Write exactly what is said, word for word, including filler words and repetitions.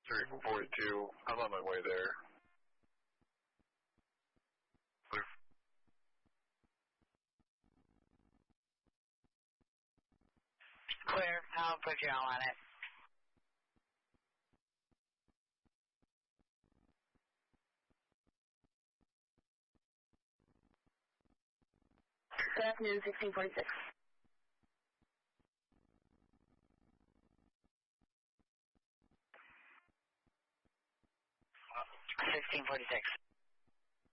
three forty-two. I'm on my way there. Clear. I'll put you all on it. Good afternoon, sixteen forty-six. sixteen forty-six.